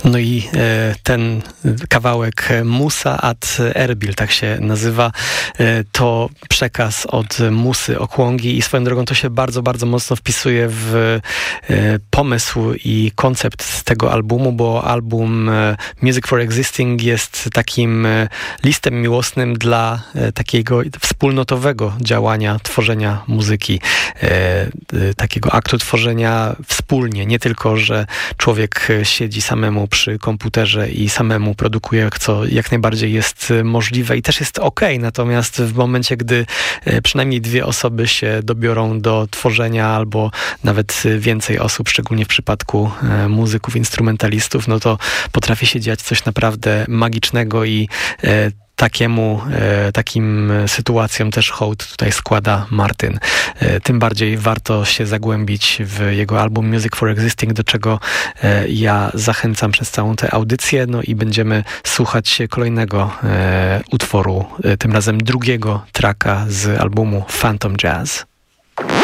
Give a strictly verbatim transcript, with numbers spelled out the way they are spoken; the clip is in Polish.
No i e, ten kawałek Musa ad Erbil, tak się nazywa, e, to przekaz od Musy Okwongi i swoją drogą to się bardzo, bardzo mocno wpisuje w e, pomysł i koncept tego albumu, bo album e, Music for Existing jest takim e, listem miłosnym dla e, takiego wspólnotowego działania, tworzenia muzyki, e, e, takiego aktu tworzenia wspólnie, nie tylko, że człowiek siedzi samemu przy komputerze i samemu produkuje, co jak najbardziej jest możliwe i też jest okej, natomiast w momencie, gdy przynajmniej dwie osoby się dobiorą do tworzenia albo nawet więcej osób, szczególnie w przypadku muzyków, instrumentalistów, no to potrafi się dziać coś naprawdę magicznego i Takiemu, e, takim sytuacjom też hołd tutaj składa Martyn. E, tym bardziej warto się zagłębić w jego album Music for Existing, do czego e, ja zachęcam przez całą tę audycję. No i będziemy słuchać kolejnego e, utworu, e, tym razem drugiego tracka z albumu Phantom Jazz.